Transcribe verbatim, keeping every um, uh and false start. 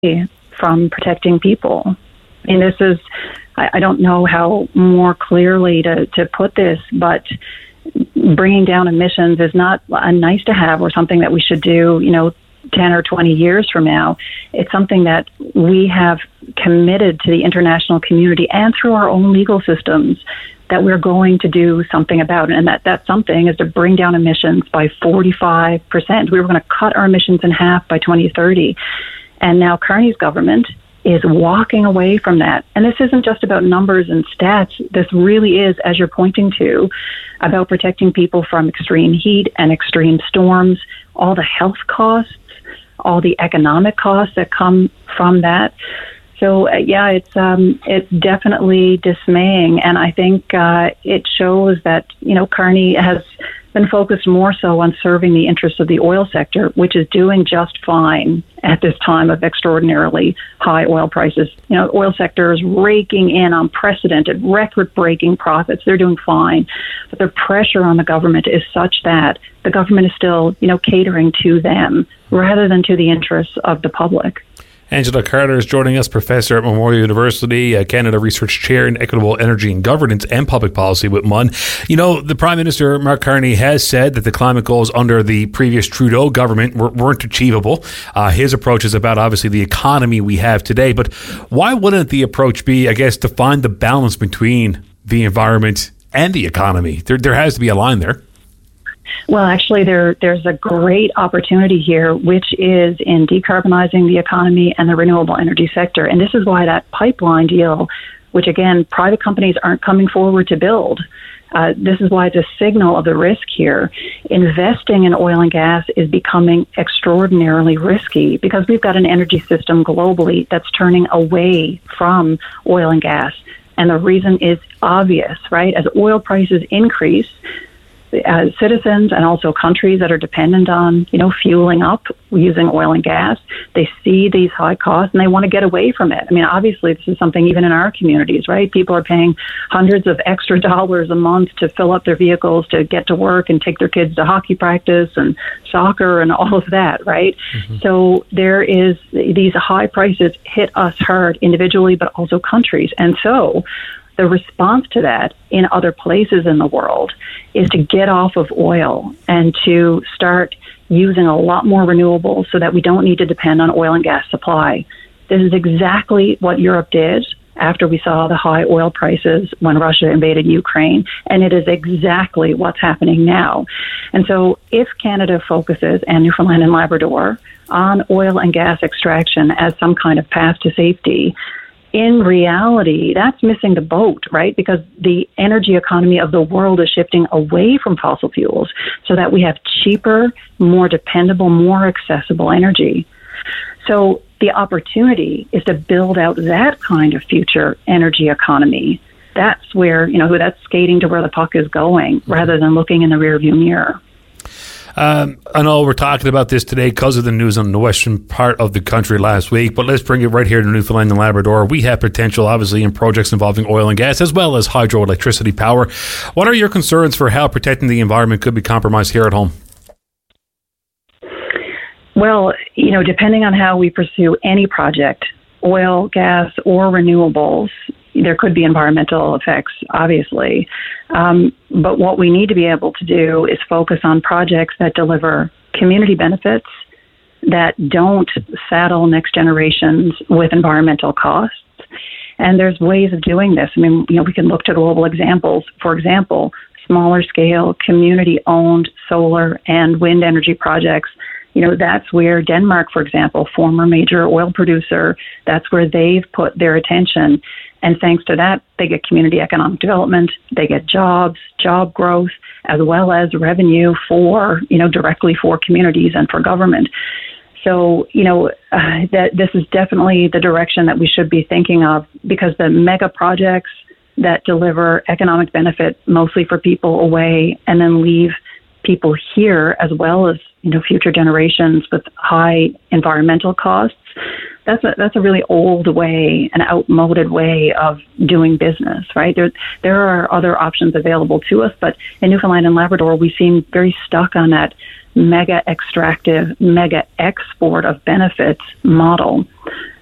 from protecting people. I mean, this is, I, I don't know how more clearly to, to put this, but bringing down emissions is not a nice to have or something that we should do, you know, ten or twenty years from now. It's something that we have committed to the international community and through our own legal systems that we're going to do something about. And that, that something is to bring down emissions by forty-five percent. We were going to cut our emissions in half by twenty thirty. And now Carney's government is walking away from that. And this isn't just about numbers and stats. This really is, as you're pointing to, about protecting people from extreme heat and extreme storms, all the health costs, all the economic costs that come from that. So, uh, yeah, it's um, it's definitely dismaying. And I think uh, it shows that, you know, Carney has been focused more so on serving the interests of the oil sector, which is doing just fine at this time of extraordinarily high oil prices. You know, the oil sector is raking in unprecedented, record-breaking profits. They're doing fine. But the pressure on the government is such that the government is still, you know, catering to them rather than to the interests of the public. Angela Carter is joining us, professor at Memorial University, uh, Canada Research Chair in Equitable Energy and Governance and Public Policy with M U N. You know, the Prime Minister, Mark Carney, has said that the climate goals under the previous Trudeau government were, weren't achievable. Uh, his approach is about, obviously, the economy we have today. But why wouldn't the approach be, I guess, to find the balance between the environment and the economy? There, there has to be a line there. Well, actually, there there's a great opportunity here, which is in decarbonizing the economy and the renewable energy sector. And this is why that pipeline deal, which, again, private companies aren't coming forward to build, uh, this is why it's a signal of the risk here. Investing in oil and gas is becoming extraordinarily risky because we've got an energy system globally that's turning away from oil and gas. And the reason is obvious, right? As oil prices increase, Uh, citizens and also countries that are dependent on, you know, fueling up using oil and gas, they see these high costs and they want to get away from it. I mean, obviously, this is something even in our communities, right? People are paying hundreds of extra dollars a month to fill up their vehicles to get to work and take their kids to hockey practice and soccer and all of that, right? Mm-hmm. So there is, these high prices hit us hard individually, but also countries. And so the response to that in other places in the world is to get off of oil and to start using a lot more renewables so that we don't need to depend on oil and gas supply. This is exactly what Europe did after we saw the high oil prices when Russia invaded Ukraine, and it is exactly what's happening now. And so if Canada focuses, and Newfoundland and Labrador, on oil and gas extraction as some kind of path to safety, in reality, that's missing the boat, right? Because the energy economy of the world is shifting away from fossil fuels so that we have cheaper, more dependable, more accessible energy. So the opportunity is to build out that kind of future energy economy. That's where, you know, that's skating to where the puck is going rather than looking in the rearview mirror. Um, I know we're talking about this today because of the news on the western part of the country last week, but let's bring it right here to Newfoundland and Labrador. We have potential, obviously, in projects involving oil and gas as well as hydroelectricity power. What are your concerns for how protecting the environment could be compromised here at home? Well, you know, depending on how we pursue any project, oil, gas, or renewables, there could be environmental effects, obviously. Um, but what we need to be able to do is focus on projects that deliver community benefits, that don't saddle next generations with environmental costs. And there's ways of doing this. I mean, you know, we can look to global examples. For example, smaller scale, community-owned solar and wind energy projects. You know, that's where Denmark, for example, former major oil producer, that's where they've put their attention. And thanks to that, they get community economic development, they get jobs, job growth, as well as revenue for, you know, directly for communities and for government. So, you know, uh, that this is definitely the direction that we should be thinking of, because the mega projects that deliver economic benefit mostly for people away and then leave people here as well as, you know, future generations with high environmental costs, that's a that's a really old way, an outmoded way of doing business, right? There there are other options available to us, but in Newfoundland and Labrador, we seem very stuck on that mega extractive, mega export of benefits model.